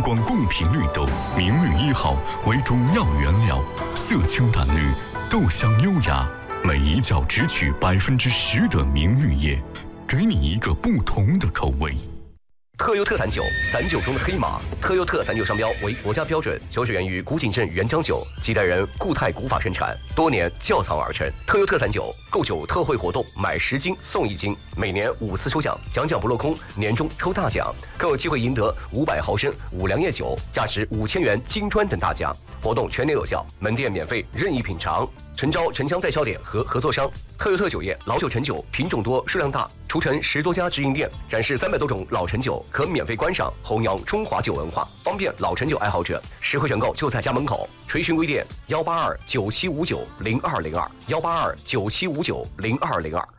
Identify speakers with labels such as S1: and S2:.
S1: 光贡品绿豆，明绿1号为主要原料，色清淡绿，豆香优雅，每一角只取10%的明绿叶，给你一个不同的口味。
S2: 特优特散酒，散酒中的黑马。特优特散酒商标为国家标准，酒水源于古井镇原浆酒，几代人固态古法生产，多年窖藏而成。特优特散酒购酒特惠活动，买10斤送1斤，每年5次抽奖，奖不落空，年终抽大奖，更有机会赢得500毫升五粮液酒，价值5000元金砖等大奖。活动全年有效，门店免费任意品尝。诚招城乡代销点和合作商。特优特酒业老酒陈酒，品种多，数量大，除城10多家直营店，展示300多种老陈酒，可免费观赏，弘扬中华酒文化，方便老陈酒爱好者。实惠选购就在家门口。垂询微店：18297590202，18297590202。